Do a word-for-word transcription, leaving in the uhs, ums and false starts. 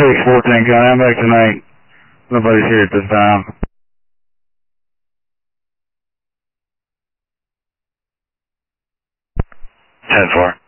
six fourteen County, I'm back tonight. Nobody's here at this time. ten four.